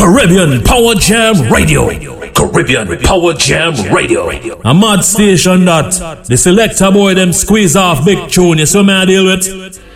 Caribbean Power Jam Radio. Caribbean Power Jam Radio. A mad station that the selector boy them squeeze off big tune. You see what I deal with?